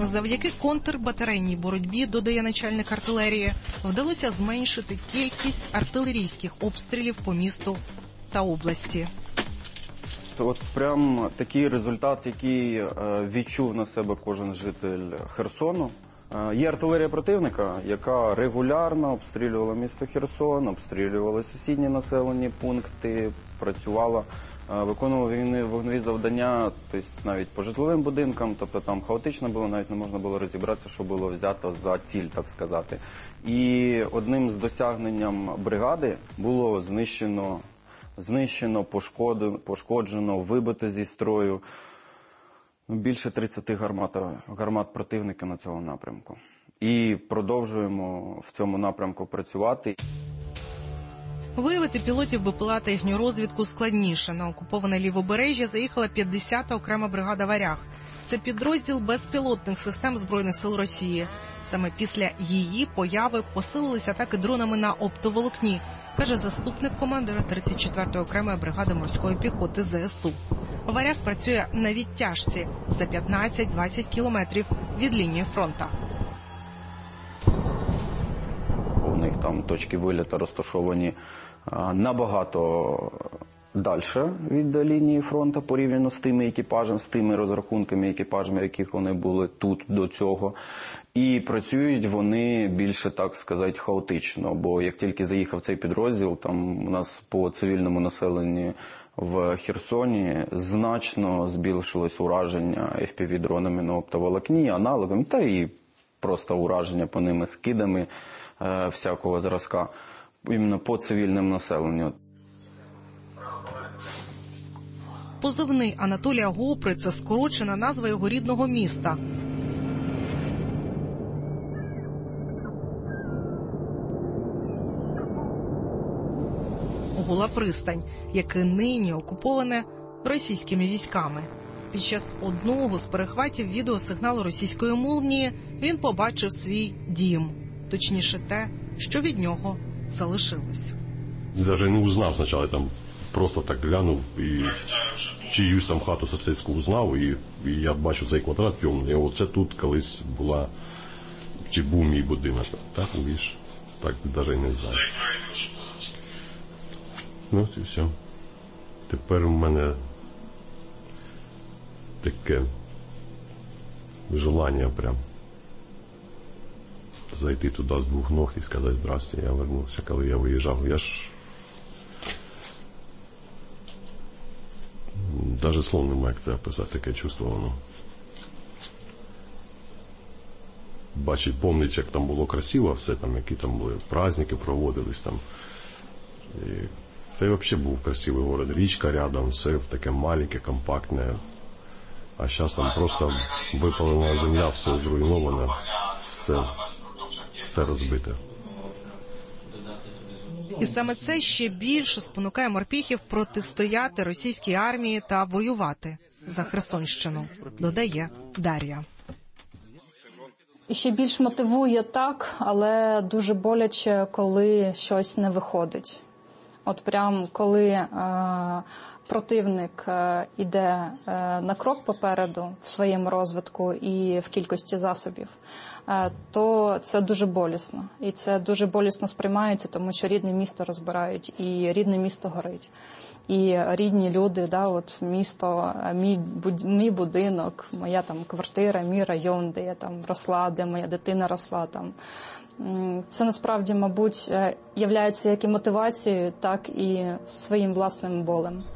Завдяки контрбатарейній боротьбі, додає начальник артилерії, вдалося зменшити кількість артилерійських обстрілів по місту та області. От прям такий результат, який відчув на себе кожен житель Херсону. Є артилерія противника, яка регулярно обстрілювала місто Херсон, обстрілювала сусідні населені пункти, працювала, виконувала вогневі завдання, тобто навіть по житловим будинкам, тобто там хаотично було, навіть не можна було розібратися, що було взято за ціль, так сказати. І одним з досягненням бригади було знищено, пошкоджено, вибито зі строю більше 30 гармат противника на цьому напрямку. І продовжуємо в цьому напрямку працювати. Виявити пілотів БПЛА та їхню розвідку складніше. На окуповане Лівобережжя заїхала 50-та окрема бригада «Варяг». Це підрозділ безпілотних систем Збройних сил Росії. Саме після її появи посилились атаки дронами на оптоволокні, каже заступник командира 34-ї окремої бригади морської піхоти ЗСУ. «Варяг» працює на відтяжці за 15-20 кілометрів від лінії фронту. У них там точки виліту розташовані набагато далі від лінії фронту порівняно з тими екіпажами, з тими розрахунками екіпажами, яких вони були тут до цього. І працюють вони більше, так сказати, хаотично, бо як тільки заїхав цей підрозділ, там у нас по цивільному населенню в Херсоні значно збільшилось ураження FPV-дронами на оптоволокні, аналогами, та і просто ураження по ними скидами всякого зразка, іменно по цивільному населенню. Позивний Анатолія Гопри – це скорочена назва його рідного міста. Гола пристань, яке нині окуповане російськими військами. Під час одного з перехватів відеосигналу російської молнії він побачив свій дім. Точніше те, що від нього залишилось. Навіть не узнав спочатку, там просто так глянув і чиюсь там хату сусідську узнав, і я бачу цей квадрат темний. Оце тут колись була, чи був мій будинок. Так, видиш? Так, навіть не знаю. Ну, і все. Тепер у мене таке желання прям зайти туди з двох ног і сказати «Здрасте, я вернувся», коли я виїжджав. Я ж навіть слов немає, як це описати, таке чувство воно. Бачить, помнить, як там було красиво все, там, які там були праздники проводились там. І це взагалі був красивий город. Річка рядом, все таке маленьке, компактне. А зараз там просто випалена земля, все зруйноване, все розбите. І саме це ще більше спонукає морпіхів протистояти російській армії та воювати за Херсонщину, додає Дар'я. І ще більш мотивує так, але дуже боляче, коли щось не виходить. От прям коли противник іде на крок попереду в своєму розвитку і в кількості засобів, то це дуже болісно. І це дуже болісно сприймається, тому що рідне місто розбирають, і рідне місто горить. І рідні люди, да, от місто, мій будинок, моя там квартира, мій район, де я там росла, де моя дитина росла там. Це насправді, мабуть, являється як і мотивацією, так і своїм власним болем.